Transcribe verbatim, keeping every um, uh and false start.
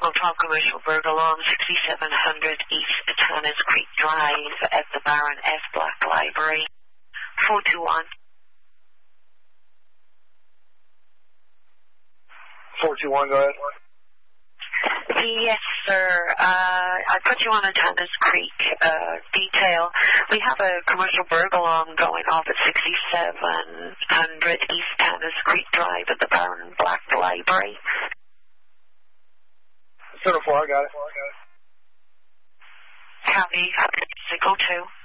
Signal twelve Commercial Bergalong, sixty-seven hundred East Tannis Creek Drive at the Baron F. Black Library. four two one. four two one, go ahead. Yes, sir. Uh, I put you on a Tannis Creek uh, detail. We have a commercial burgalong going off at sixty-seven hundred East Tannis Creek Drive at the Baron Black Library. Center four, I got it. Copy. Signal two.